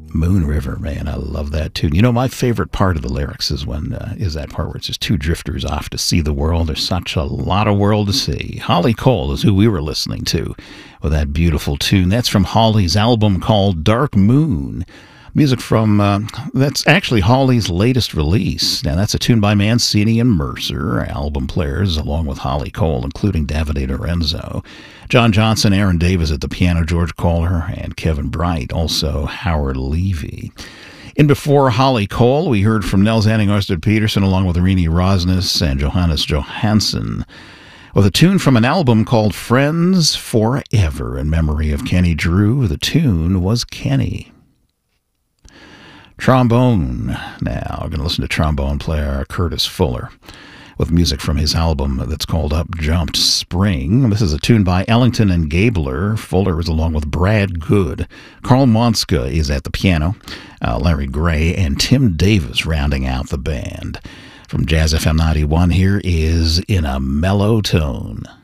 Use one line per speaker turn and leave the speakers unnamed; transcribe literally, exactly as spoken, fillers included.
Moon River, man, I love that tune. You know, my favorite part of the lyrics is when uh, is that part where it's just two drifters off to see the world. There's such a lot of world to see. Holly Cole is who we were listening to with that beautiful tune. That's from Holly's album called Dark Moon. Music from, uh, that's actually Holly's latest release. Now, that's a tune by Mancini and Mercer, album players, along with Holly Cole, including Davide Lorenzo. John Johnson, Aaron Davis at the piano, George Kohler, and Kevin Bright, also Howard Levy. In before Holly Cole, we heard from Nels Anning, Ørsted Peterson, along with Irini Rosnes and Johannes Johansson, with a tune from an album called Friends Forever in memory of Kenny Drew. The tune was Kenny. Trombone. Now, we're going to listen to trombone player Curtis Fuller with music from his album that's called Up Jumped Spring. This is a tune by Ellington and Gabler. Fuller is along with Brad Good. Carl Monska is at the piano. Uh, Larry Gray and Tim Davis rounding out the band. From Jazz F M ninety-one, here is In a Mellow Tone.